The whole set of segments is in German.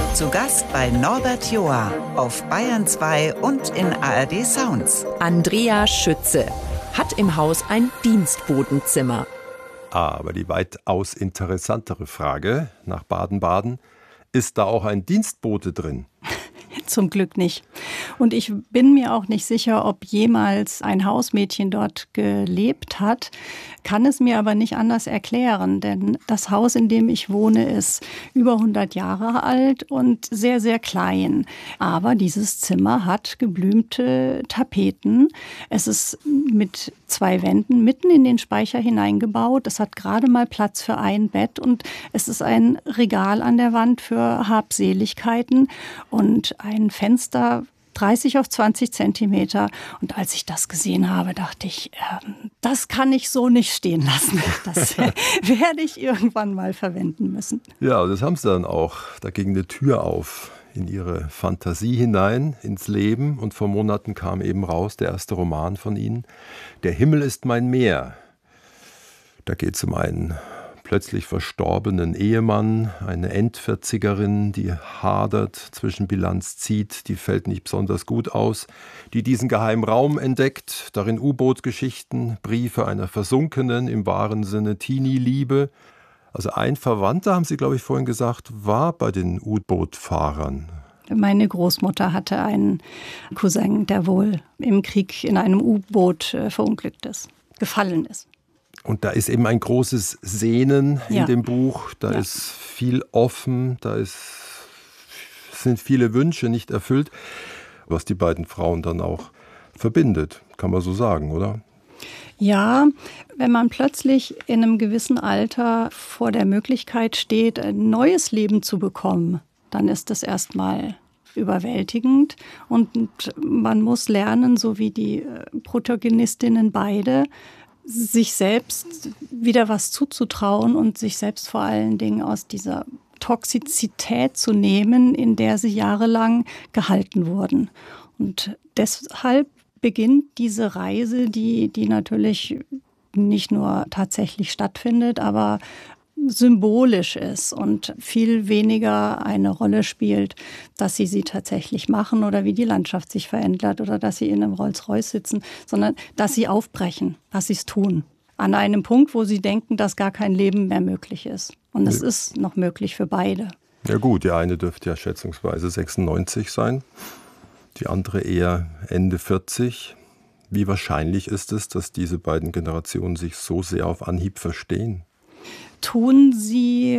Zu Gast bei Norbert Joa auf Bayern 2 und in ARD Sounds. Andrea Schütze hat im Haus ein Dienstbodenzimmer. Aber die weitaus interessantere Frage nach Baden-Baden, ist da auch ein Dienstbote drin? Zum Glück nicht. Und ich bin mir auch nicht sicher, ob jemals ein Hausmädchen dort gelebt hat, kann es mir aber nicht anders erklären, denn das Haus, in dem ich wohne, ist über 100 Jahre alt und sehr, sehr klein. Aber dieses Zimmer hat geblümte Tapeten. Es ist mit 2 Wänden mitten in den Speicher hineingebaut. Es hat gerade mal Platz für ein Bett und es ist ein Regal an der Wand für Habseligkeiten und ein Fenster 30 auf 20 Zentimeter. Und als ich das gesehen habe, dachte ich, das kann ich so nicht stehen lassen. Das werde ich irgendwann mal verwenden müssen. Ja, das haben sie dann auch. Da ging eine Tür auf in ihre Fantasie hinein, ins Leben. Und vor Monaten kam eben raus der erste Roman von ihnen. Der Himmel ist mein Meer. Da geht es um einen plötzlich verstorbenen Ehemann, eine Endvierzigerin, die hadert, Zwischenbilanz zieht, die fällt nicht besonders gut aus, die diesen geheimen Raum entdeckt, darin U-Boot-Geschichten, Briefe einer versunkenen, im wahren Sinne Teenie-Liebe. Also ein Verwandter, haben Sie, glaube ich, vorhin gesagt, war bei den U-Boot-Fahrern. Meine Großmutter hatte einen Cousin, der wohl im Krieg in einem U-Boot verunglückt ist, gefallen ist. Und da ist eben ein großes Sehnen in dem Buch, da ist viel offen, sind viele Wünsche nicht erfüllt, was die beiden Frauen dann auch verbindet, kann man so sagen, oder? Ja, wenn man plötzlich in einem gewissen Alter vor der Möglichkeit steht, ein neues Leben zu bekommen, dann ist das erstmal überwältigend und man muss lernen, so wie die Protagonistinnen beide, sich selbst wieder was zuzutrauen und sich selbst vor allen Dingen aus dieser Toxizität zu nehmen, in der sie jahrelang gehalten wurden. Und deshalb beginnt diese Reise, die natürlich nicht nur tatsächlich stattfindet, aber symbolisch ist und viel weniger eine Rolle spielt, dass sie tatsächlich machen oder wie die Landschaft sich verändert oder dass sie in einem Rolls-Royce sitzen, sondern dass sie aufbrechen, dass sie es tun. An einem Punkt, wo sie denken, dass gar kein Leben mehr möglich ist. Und es ist noch möglich für beide. Ja gut, die eine dürfte ja schätzungsweise 96 sein, die andere eher Ende 40. Wie wahrscheinlich ist es, dass diese beiden Generationen sich so sehr auf Anhieb verstehen? Tun sie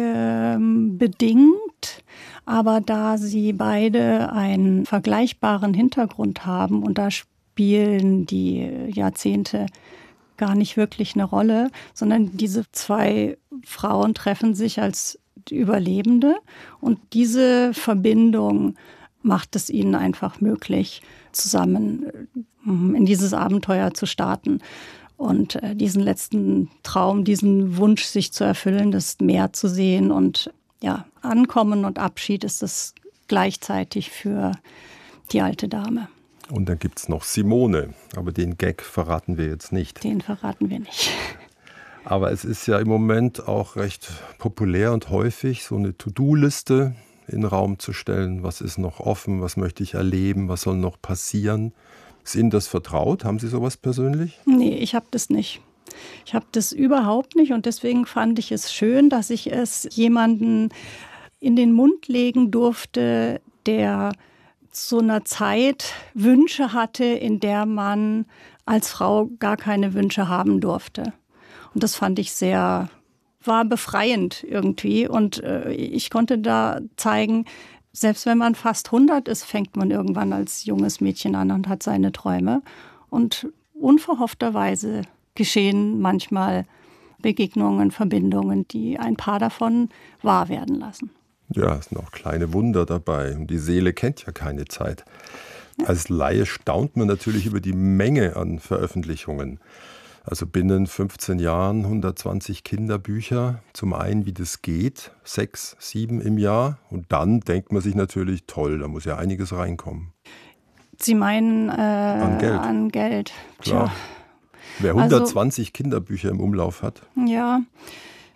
bedingt, aber da sie beide einen vergleichbaren Hintergrund haben und da spielen die Jahrzehnte gar nicht wirklich eine Rolle, sondern diese 2 Frauen treffen sich als Überlebende und diese Verbindung macht es ihnen einfach möglich, zusammen in dieses Abenteuer zu starten. Und diesen letzten Traum, diesen Wunsch, sich zu erfüllen, das Meer zu sehen und ja, Ankommen und Abschied ist es gleichzeitig für die alte Dame. Und dann gibt es noch Simone, aber den Gag verraten wir jetzt nicht. Den verraten wir nicht. Aber es ist ja im Moment auch recht populär und häufig, so eine To-Do-Liste in den Raum zu stellen. Was ist noch offen, was möchte ich erleben, was soll noch passieren? Ist Ihnen das vertraut? Haben Sie sowas persönlich? Nee, ich habe das nicht. Ich habe das überhaupt nicht und deswegen fand ich es schön, dass ich es jemanden in den Mund legen durfte, der zu einer Zeit Wünsche hatte, in der man als Frau gar keine Wünsche haben durfte. Und das fand ich war befreiend irgendwie und ich konnte da zeigen, selbst wenn man fast 100 ist, fängt man irgendwann als junges Mädchen an und hat seine Träume. Und unverhoffterweise geschehen manchmal Begegnungen, Verbindungen, die ein paar davon wahr werden lassen. Ja, es sind auch kleine Wunder dabei. Und die Seele kennt ja keine Zeit. Als Laie staunt man natürlich über die Menge an Veröffentlichungen. Also binnen 15 Jahren 120 Kinderbücher. Zum einen, wie das geht, 6, 7 im Jahr. Und dann denkt man sich natürlich, toll, da muss ja einiges reinkommen. Sie meinen an Geld. Tja. Wer 120 Kinderbücher im Umlauf hat. Ja,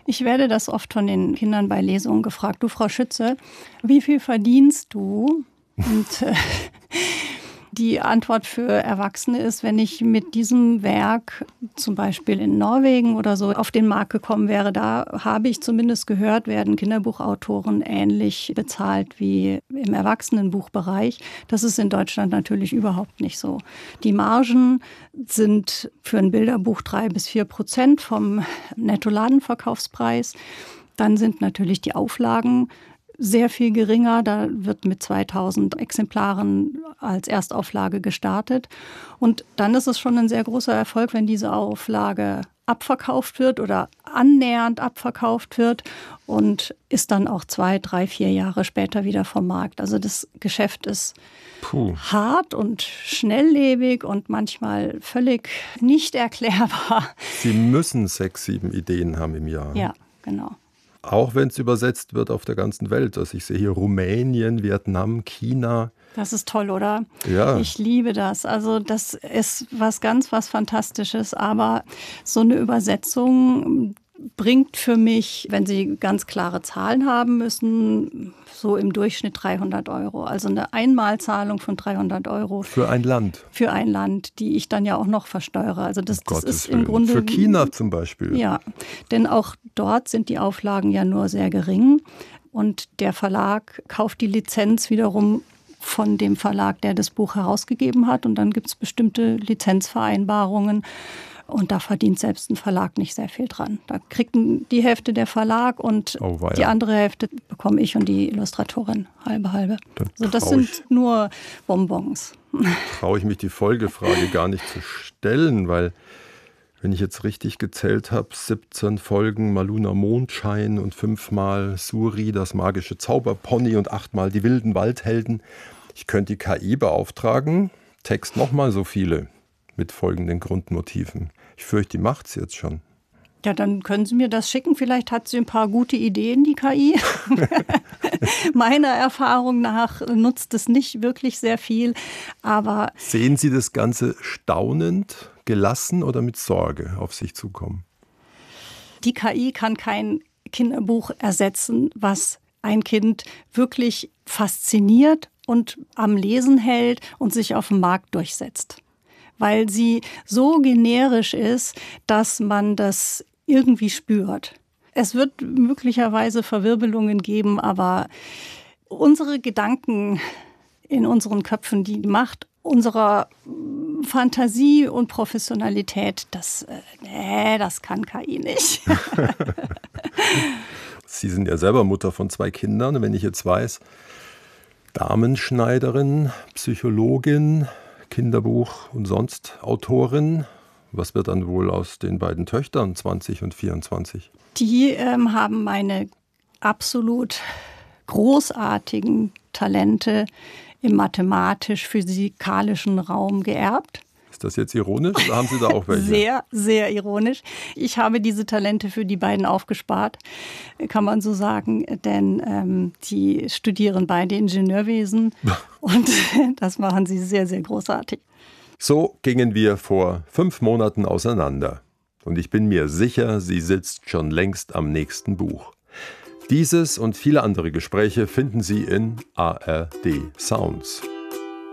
Ich werde das oft von den Kindern bei Lesungen gefragt. Du, Frau Schütze, wie viel verdienst du? Und die Antwort für Erwachsene ist, wenn ich mit diesem Werk zum Beispiel in Norwegen oder so auf den Markt gekommen wäre, da habe ich zumindest gehört, werden Kinderbuchautoren ähnlich bezahlt wie im Erwachsenenbuchbereich. Das ist in Deutschland natürlich überhaupt nicht so. Die Margen sind für ein Bilderbuch 3-4% vom Nettoladenverkaufspreis. Dann sind natürlich die Auflagen sehr viel geringer. Da wird mit 2000 Exemplaren als Erstauflage gestartet. Und dann ist es schon ein sehr großer Erfolg, wenn diese Auflage abverkauft wird oder annähernd abverkauft wird und ist dann auch 2, 3, 4 Jahre später wieder vom Markt. Also das Geschäft ist hart und schnelllebig und manchmal völlig nicht erklärbar. Sie müssen 6, 7 Ideen haben im Jahr. Ja, genau. Auch wenn es übersetzt wird auf der ganzen Welt. Also ich sehe hier Rumänien, Vietnam, China. Das ist toll, oder? Ja. Ich liebe das. Also das ist was Fantastisches. Aber so eine Übersetzung bringt für mich, wenn Sie ganz klare Zahlen haben müssen, so im Durchschnitt 300 €. Also eine Einmalzahlung von 300 €. Für ein Land. Für ein Land, die ich dann ja auch noch versteuere. Also das ist im Willen. Grunde... Für China zum Beispiel. Ja, denn auch dort sind die Auflagen ja nur sehr gering. Und der Verlag kauft die Lizenz wiederum von dem Verlag, der das Buch herausgegeben hat. Und dann gibt es bestimmte Lizenzvereinbarungen. Und da verdient selbst ein Verlag nicht sehr viel dran. Da kriegt die Hälfte der Verlag und die andere Hälfte bekomme ich und die Illustratorin halbe. Also das sind nur Bonbons. Traue ich mich die Folgefrage gar nicht zu stellen, weil, wenn ich jetzt richtig gezählt habe, 17 Folgen Maluna Mondschein und 5-mal Suri, das magische Zauberpony und 8-mal die wilden Waldhelden. Ich könnte die KI beauftragen, Text nochmal so viele. Mit folgenden Grundmotiven. Ich fürchte, die macht es jetzt schon. Ja, dann können Sie mir das schicken. Vielleicht hat sie ein paar gute Ideen, die KI. Meiner Erfahrung nach nutzt es nicht wirklich sehr viel. Aber sehen Sie das Ganze staunend, gelassen oder mit Sorge auf sich zukommen? Die KI kann kein Kinderbuch ersetzen, was ein Kind wirklich fasziniert und am Lesen hält und sich auf dem Markt durchsetzt. Weil sie so generisch ist, dass man das irgendwie spürt. Es wird möglicherweise Verwirbelungen geben, aber unsere Gedanken in unseren Köpfen, die Macht unserer Fantasie und Professionalität, das kann KI nicht. Sie sind ja selber Mutter von 2 Kindern. Wenn ich jetzt weiß, Damenschneiderin, Psychologin, Kinderbuch und sonst Autorin. Was wird dann wohl aus den beiden Töchtern, 20 und 24? Die haben meine absolut großartigen Talente im mathematisch-physikalischen Raum geerbt. Ist das jetzt ironisch oder haben Sie da auch welche? Sehr, sehr ironisch. Ich habe diese Talente für die beiden aufgespart, kann man so sagen, denn die studieren beide Ingenieurwesen und das machen sie sehr, sehr großartig. So gingen wir vor 5 Monaten auseinander und ich bin mir sicher, sie sitzt schon längst am nächsten Buch. Dieses und viele andere Gespräche finden Sie in ARD Sounds.